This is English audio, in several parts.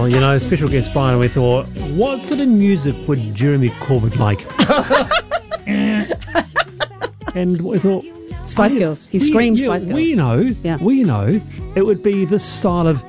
Well, special guest Brian, we thought, what sort of music would Jeremy Corbett like? And we thought... Spice Girls. He screams Spice Girls. We know it would be this style of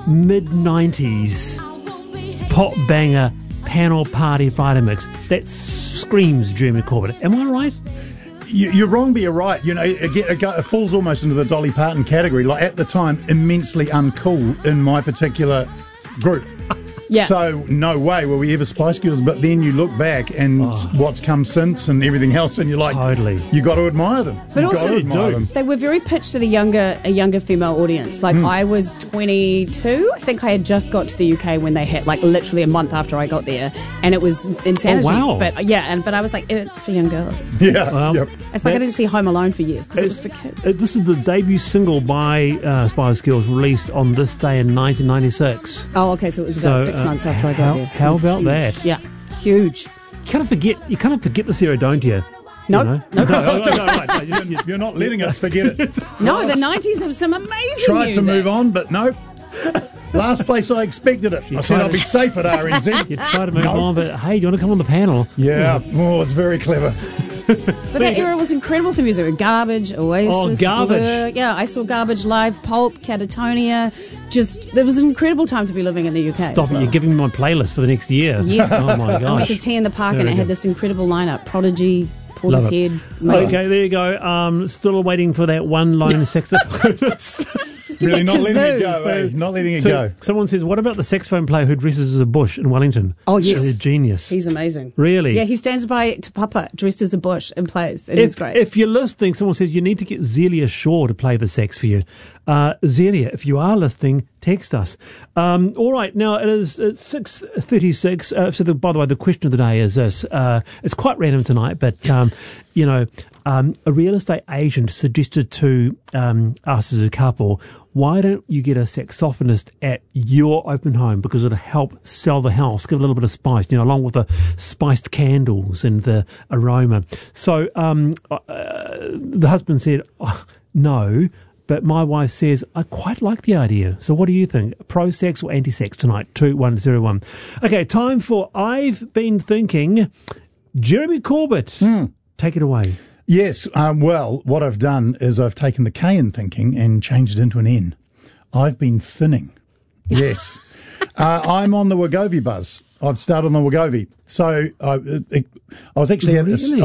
mid-90s pop banger panel party Vitamix that screams Jeremy Corbett. Am I right? You're wrong, but you're right. It falls almost into the Dolly Parton category. Like, at the time, immensely uncool in my particular group. Yeah. So no way were we ever Spice Girls. But then you look back and what's come since and everything else, and you're like, totally. You got to admire them. But also, they were very pitched at a younger female audience. Like I was 22. I think I had just got to the UK when they hit, like literally a month after I got there, and it was insanity. Oh, wow. But I was like, it's for young girls. Yeah. Yep. It's like I didn't see Home Alone for years because it was for kids. This is the debut single by Spice Girls, released on this day in 1996. Oh, okay, so it was about 6 months after I got there. How about huge. that? Yeah, huge. You kind of forget this era, don't you? No. Right. You're not letting us forget it. No, the 90s have some amazing Tried music. to move on, but no. Last place I expected it. I said I'll be safe at RNZ. You try to move on, but hey, do you want to come on the panel? Yeah. Oh, it's very clever. But that era was incredible for music. Garbage, Oasis, Oh, Garbage. Blur. Yeah, I saw Garbage live, Pulp, Catatonia. There was an incredible time to be living in the UK. Stop it, you're giving me my playlist for the next year. Yes. Oh my gosh. I went to Tea in the Park and it had this incredible lineup. Prodigy, Portishead. Amazing. Okay, there you go. Still waiting for that one lone saxophonist. Really not letting it go, eh? Not letting it go. Someone says, what about the saxophone player who dresses as a bush in Wellington? Oh, yes. He's a genius. He's amazing. Really? Yeah, he stands by to Papa dressed as a bush and plays. And he's great. If you're listening, someone says you need to get Zelia Shaw to play the sax for you. Zelia, if you are listening, text us. All right, now it's 6:36. By the way, the question of the day is this. It's quite random tonight, but, a real estate agent suggested to us as a couple, why don't you get a saxophonist at your open home, because it'll help sell the house, give it a little bit of spice, along with the spiced candles and the aroma. So the husband said, no, but my wife says, I quite like the idea. So what do you think? Pro-sex or anti-sex tonight? 2101. Okay, time for I've Been Thinking. Jeremy Corbett, take it away. Yes, well, what I've done is I've taken the K in thinking and changed it into an N. I've been thinning. Yes. I'm on the Wegovy buzz. I've started on the Wegovy. So I was actually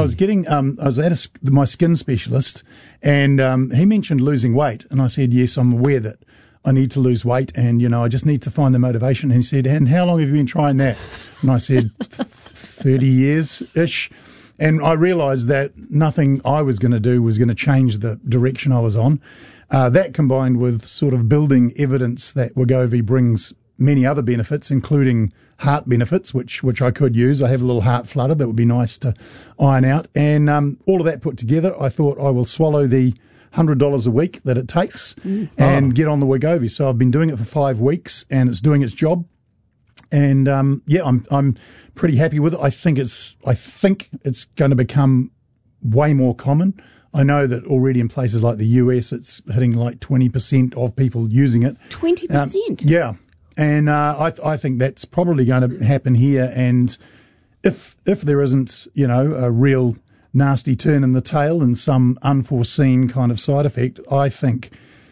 at my skin specialist, and he mentioned losing weight, and I said, yes, I'm aware that I need to lose weight, and, I just need to find the motivation. And he said, and how long have you been trying that? And I said, 30 years-ish. And I realised that nothing I was going to do was going to change the direction I was on. That combined with sort of building evidence that Wegovy brings many other benefits, including heart benefits, which I could use. I have a little heart flutter that would be nice to iron out. And all of that put together, I thought I will swallow the $100 a week that it takes and get on the Wegovy. So I've been doing it for 5 weeks, and it's doing its job. And I'm pretty happy with it. I think it's going to become way more common. I know that already in places like the US, it's hitting like 20% of people using it. 20%? Yeah. And I think that's probably going to happen here. And if there isn't, a real nasty turn in the tail and some unforeseen kind of side effect, I think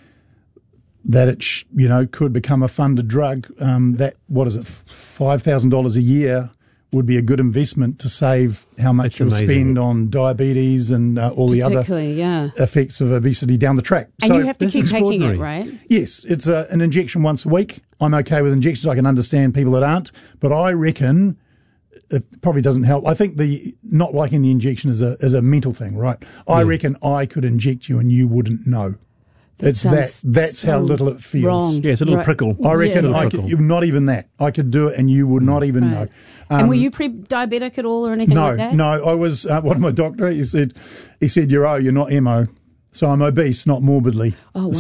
that it could become a funded drug. $5,000 a year would be a good investment to save how much you'll spend on diabetes and all the other effects of obesity down the track. And so you have to keep taking it, right? Yes, it's an injection once a week. I'm okay with injections. I can understand people that aren't, but I reckon it probably doesn't help. I think the not liking the injection is a mental thing, right? I reckon I could inject you and you wouldn't know. That's how little it feels. Wrong. Yeah, it's a little prickle. I reckon I could, not even that. I could do it and you would not even know. And were you pre-diabetic at all or anything like that? No, I was, what my doctor, he said, you're not MO. So I'm obese, not morbidly. Oh, wow.